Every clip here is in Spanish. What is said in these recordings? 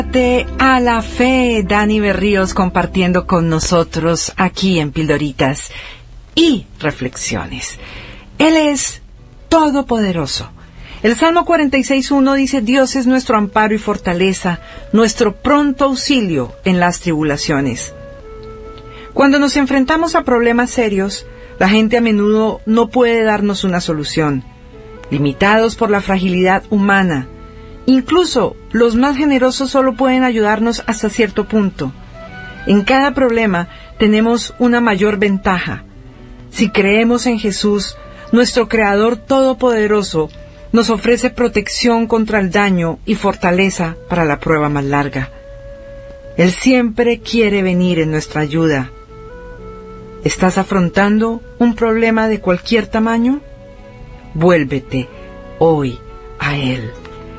A la fe, Dani Berríos compartiendo con nosotros aquí en Pildoritas y Reflexiones. Él es todopoderoso. El Salmo 46:1 dice: Dios es nuestro amparo y fortaleza, nuestro pronto auxilio en las tribulaciones. Cuando nos enfrentamos a problemas serios, la gente a menudo no puede darnos una solución. Limitados por la fragilidad humana, incluso los más generosos solo pueden ayudarnos hasta cierto punto. En cada problema tenemos una mayor ventaja. Si creemos en Jesús, nuestro Creador Todopoderoso nos ofrece protección contra el daño y fortaleza para la prueba más larga. Él siempre quiere venir en nuestra ayuda. ¿Estás afrontando un problema de cualquier tamaño? Vuélvete hoy a Él.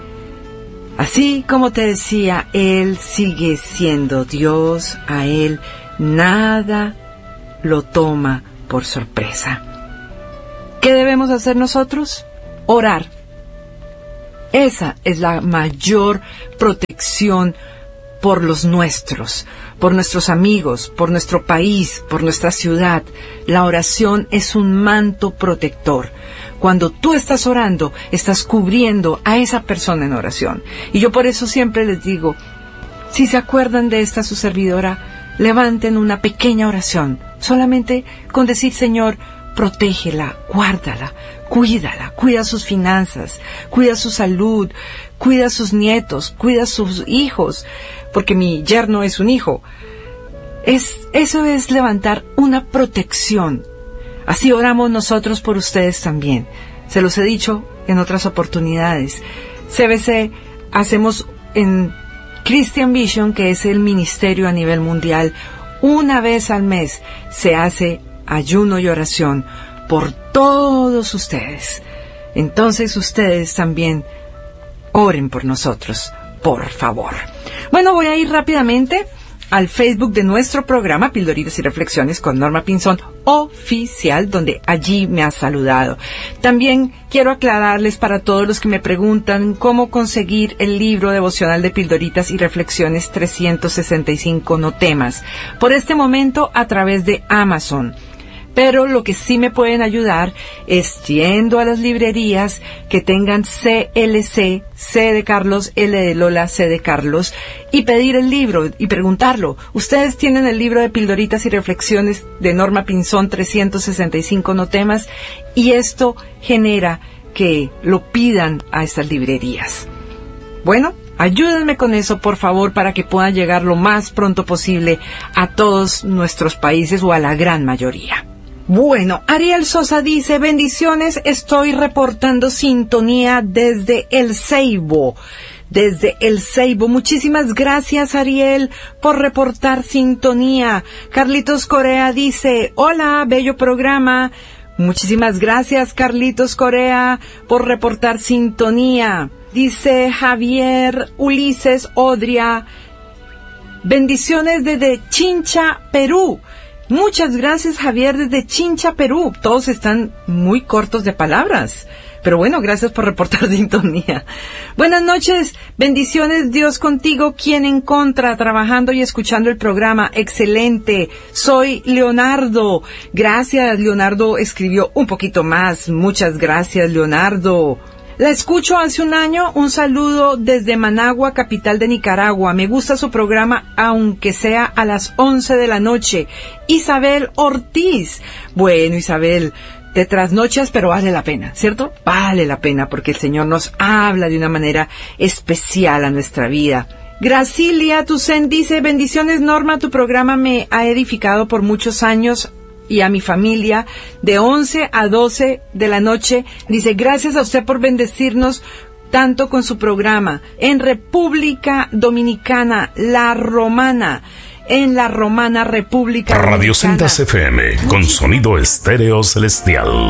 Así como te decía, Él sigue siendo Dios, a Él nada lo toma por sorpresa. ¿Qué debemos hacer nosotros? Orar. Esa es la mayor protección por los nuestros, por nuestros amigos, por nuestro país, por nuestra ciudad. La oración es un manto protector. Cuando tú estás orando, estás cubriendo a esa persona en oración. Y yo por eso siempre les digo, si se acuerdan de esta su servidora, levanten una pequeña oración, solamente con decir: Señor, protégela, guárdala, cuida sus finanzas, cuida su salud, cuida a sus nietos, cuida a sus hijos, porque mi yerno es un hijo. Eso es levantar una protección. Así oramos nosotros por ustedes también. Se los he dicho en otras oportunidades. CBC hacemos en Christian Vision, que es el ministerio a nivel mundial, una vez al mes se hace ayuno y oración por todos ustedes. Entonces ustedes también oren por nosotros, por favor. Bueno, voy a ir rápidamente al Facebook de nuestro programa Pildoritas y Reflexiones con Norma Pinzón oficial, donde allí me ha saludado. También quiero aclararles para todos los que me preguntan cómo conseguir el libro devocional de Pildoritas y Reflexiones 365 no temas. Por este momento a través de Amazon. Pero lo que sí me pueden ayudar es yendo a las librerías que tengan CLC, C de Carlos, L de Lola, C de Carlos, y pedir el libro y preguntarlo. Ustedes tienen el libro de Pildoritas y Reflexiones de Norma Pinzón 365 no temas, y esto genera que lo pidan a estas librerías. Bueno, ayúdenme con eso, por favor, para que puedan llegar lo más pronto posible a todos nuestros países o a la gran mayoría. Bueno, Ariel Sosa dice: bendiciones, estoy reportando sintonía desde El Ceibo. Desde El Ceibo. Muchísimas gracias, Ariel, por reportar sintonía. Carlitos Corea dice: hola, bello programa. Muchísimas gracias, Carlitos Corea, por reportar sintonía. Dice Javier Ulises Odria: bendiciones desde Chincha, Perú. Muchas gracias, Javier, desde Chincha, Perú. Todos están muy cortos de palabras. Pero bueno, gracias por reportar sintonía. Buenas noches, bendiciones, Dios contigo, quien en contra, trabajando y escuchando el programa. Excelente, soy Leonardo. Gracias, Leonardo escribió un poquito más. Muchas gracias, Leonardo. La escucho hace un año. Un saludo desde Managua, capital de Nicaragua. Me gusta su programa, aunque sea a las 11 de la noche. Isabel Ortiz. Bueno, Isabel, te trasnochas, pero vale la pena, ¿cierto? Vale la pena, porque el Señor nos habla de una manera especial a nuestra vida. Gracilia Tucen dice: bendiciones, Norma, tu programa me ha edificado por muchos años y a mi familia, de 11 a 12 de la noche. Dice: gracias a usted por bendecirnos tanto con su programa. En República Dominicana, La Romana, en La Romana, República Dominicana. Radio Sendas FM, con sonido estéreo celestial.